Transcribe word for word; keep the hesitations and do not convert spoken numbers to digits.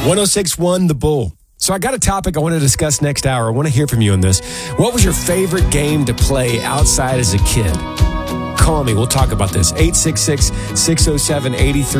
one oh six point one The Bull. So I got a topic I want to discuss next hour. I want to hear from you on this. What was your favorite game to play outside as a kid? Call me. We'll talk about this. eight six six, six oh seven, eight three